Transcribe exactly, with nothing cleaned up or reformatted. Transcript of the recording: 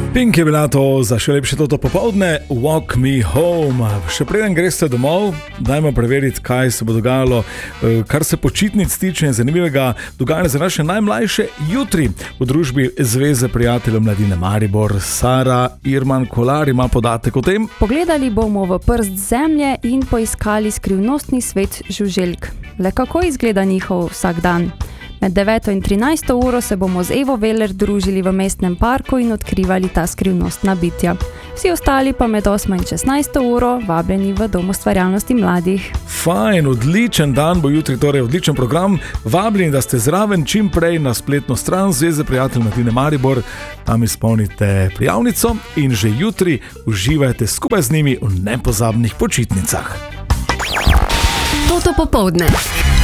Pink je bila to za še lepše toto popoldne, Walk Me Home. Še preden greste domov, dajmo preveriti, kaj se bo dogajalo, kar se počitnic tiče zanimivega dogajanja za naše najmlajše jutri v družbi Zveze prijateljev mladine Maribor. Sara Irman Kolar ima podatek o tem. Pogledali bomo v prst zemlje in poiskali skrivnostni svet žuželk. Le kako izgleda njihov vsak dan? Med deveto in trinajsto uro se bomo z Evo Veler družili v mestnem parku in odkrivali ta skrivnostna bitja. Vsi ostali pa med osmo in šestnajsto uro vabljeni v Dom ustvarjalnosti mladih. Fajn, odličen dan bo jutri, torej odličen program. Vabljeni, da ste zraven čim prej na spletno stran Zveze prijateljev mladine Maribor. Tam izpolnite prijavnico in že jutri uživajte skupaj z njimi v nepozabnih počitnicah. Toto popoldne.